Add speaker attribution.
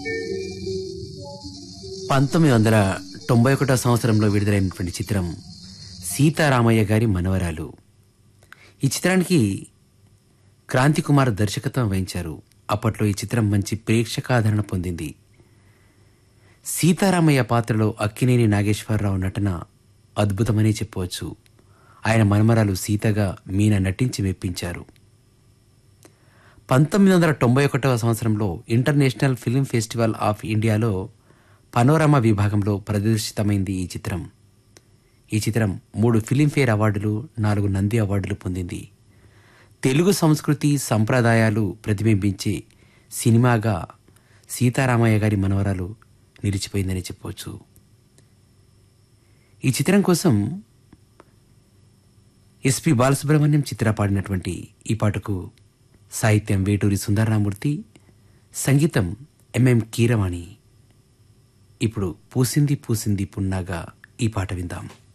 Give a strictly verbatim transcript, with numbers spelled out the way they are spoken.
Speaker 1: పంతొమ్మిది వందల తొంభై ఒకటో సంవత్సరంలో విడుదలైనటువంటి చిత్రం సీతారామయ్య గారి మనవరాలు. ఈ చిత్రానికి క్రాంతి కుమార్ దర్శకత్వం వహించారు. అప్పట్లో ఈ చిత్రం మంచి ప్రేక్షకాదరణ పొందింది. సీతారామయ్య పాత్రలో అక్కినేని నాగేశ్వరరావు నటన అద్భుతమని చెప్పవచ్చు. ఆయన మనమరాలు సీతగా మీనా నటించి మెప్పించారు. పంతొమ్మిది వందల తొంభై ఒకటవ సంవత్సరంలో ఇంటర్నేషనల్ ఫిల్మ్ ఫెస్టివల్ ఆఫ్ ఇండియాలో పనోరమా విభాగంలో ప్రదర్శితమైంది ఈ చిత్రం. ఈ చిత్రం మూడు ఫిలింఫేర్ అవార్డులు, నాలుగు నంది అవార్డులు పొందింది. తెలుగు సంస్కృతి సంప్రదాయాలు ప్రతిబింబించే సినిమాగా సీతారామయ్య గారి మనవరాలు నిలిచిపోయిందని చెప్పవచ్చు. ఈ చిత్రం కోసం ఎస్పి బాలసుబ్రహ్మణ్యం చిత్ర పాడినటువంటి ఈ పాటకు సాహిత్యం వేటూరి సుందరరామూర్తి, సంగీతం ఎంఎం కీరవాణి. ఇప్పుడు పూసింది పూసింది పున్నాగా ఈ పాట విందాం.